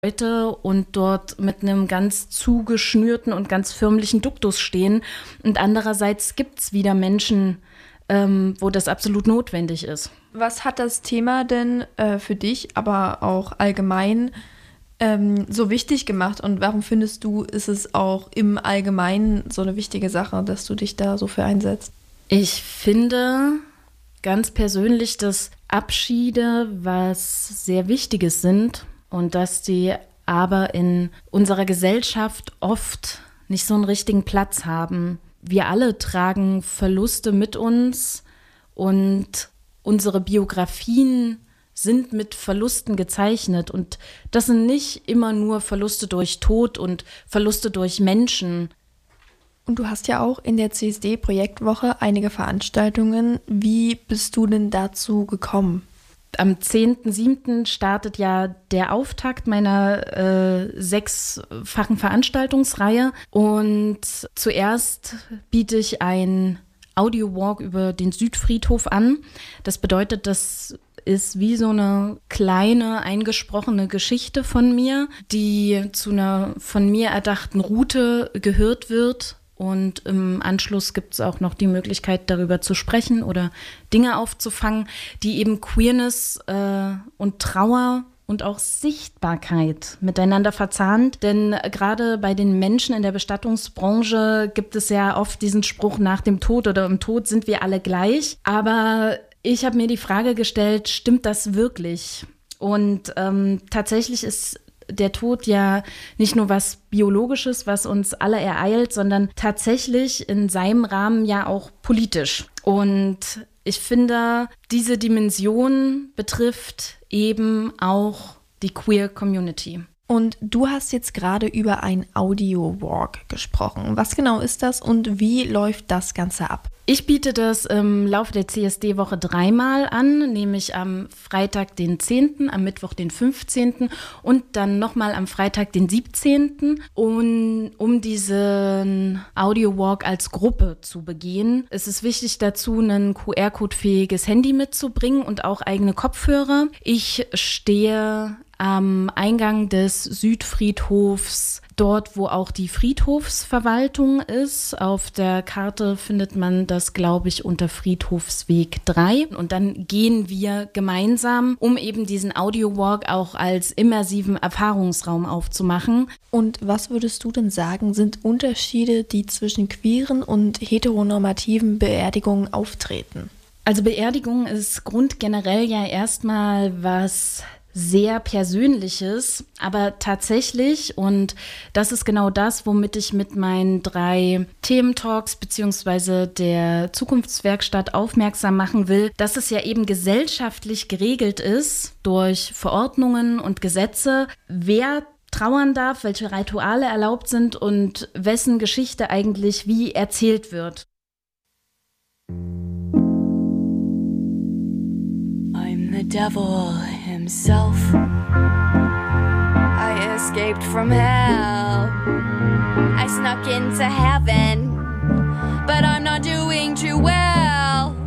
Leute und dort mit einem ganz zugeschnürten und ganz förmlichen Duktus stehen. Und andererseits gibt es wieder Menschen, wo das absolut notwendig ist. Was hat das Thema denn für dich, aber auch allgemein so wichtig gemacht? Und warum findest du, ist es auch im Allgemeinen so eine wichtige Sache, dass du dich da so für einsetzt? Ich finde ganz persönlich, dass Abschiede was sehr Wichtiges sind und dass die aber in unserer Gesellschaft oft nicht so einen richtigen Platz haben. Wir alle tragen Verluste mit uns und unsere Biografien sind mit Verlusten gezeichnet. Und das sind nicht immer nur Verluste durch Tod und Verluste durch Menschen. Und du hast ja auch in der CSD-Projektwoche einige Veranstaltungen. Wie bist du denn dazu gekommen? Am 10.7. startet ja der Auftakt meiner 6-fachen Veranstaltungsreihe. Und zuerst biete ich ein Audio-Walk über den Südfriedhof an. Das bedeutet, das ist wie so eine kleine, eingesprochene Geschichte von mir, die zu einer von mir erdachten Route gehört wird. Und im Anschluss gibt es auch noch die Möglichkeit, darüber zu sprechen oder Dinge aufzufangen, die eben Queerness und Trauer und auch Sichtbarkeit miteinander verzahnt. Denn gerade bei den Menschen in der Bestattungsbranche gibt es ja oft diesen Spruch, nach dem Tod oder im Tod sind wir alle gleich. Aber ich habe mir die Frage gestellt, stimmt das wirklich? Und tatsächlich ist der Tod ja nicht nur was Biologisches, was uns alle ereilt, sondern tatsächlich in seinem Rahmen ja auch politisch. Und ich finde, diese Dimension betrifft eben auch die Queer Community. Und du hast jetzt gerade über ein Audio-Walk gesprochen. Was genau ist das und wie läuft das Ganze ab? Ich biete das im Laufe der CSD-Woche 3-mal an, nämlich am Freitag den 10., am Mittwoch den 15. und dann nochmal am Freitag den 17. Und um diesen Audio-Walk als Gruppe zu begehen, ist es wichtig dazu, ein QR-Code-fähiges Handy mitzubringen und auch eigene Kopfhörer. Ich stehe am Eingang des Südfriedhofs, dort wo auch die Friedhofsverwaltung ist. Auf der Karte findet man das, glaube ich, unter Friedhofsweg 3. Und dann gehen wir gemeinsam, um eben diesen Audio-Walk auch als immersiven Erfahrungsraum aufzumachen. Und was würdest du denn sagen, sind Unterschiede, die zwischen queeren und heteronormativen Beerdigungen auftreten? Also Beerdigung ist grundgenerell ja erstmal was sehr Persönliches, aber tatsächlich, und das ist genau das, womit ich mit meinen 3 Thementalks beziehungsweise der Zukunftswerkstatt aufmerksam machen will, dass es ja eben gesellschaftlich geregelt ist durch Verordnungen und Gesetze, wer trauern darf, welche Rituale erlaubt sind und wessen Geschichte eigentlich wie erzählt wird. I'm the devil himself. I escaped from hell. I snuck into heaven, but I'm not doing too well.